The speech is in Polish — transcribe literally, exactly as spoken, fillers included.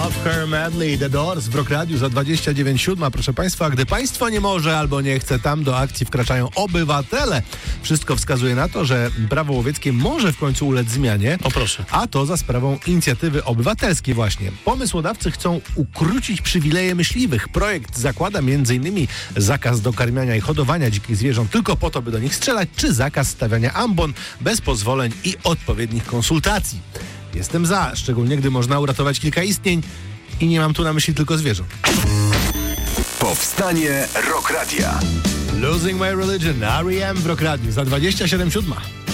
Love Her Madly, The Doors w Rock Radiu za dwadzieścia dziewięć siódma. Proszę Państwa, gdy państwo nie może albo nie chce, tam do akcji wkraczają obywatele. Wszystko wskazuje na to, że prawo łowieckie może w końcu ulec zmianie. O proszę. A to za sprawą inicjatywy obywatelskiej właśnie. Pomysłodawcy chcą ukrócić przywileje myśliwych. Projekt zakłada między innymi zakaz dokarmiania i hodowania dzikich zwierząt tylko po to, by do nich strzelać, czy zakaz stawiania ambon bez pozwoleń i odpowiednich konsultacji. Jestem za, szczególnie gdy można uratować kilka istnień i nie mam tu na myśli tylko zwierząt. Powstanie Rock Radia. Losing My Religion, R E M w Rock Radiu za dwadzieścia siedem siódma.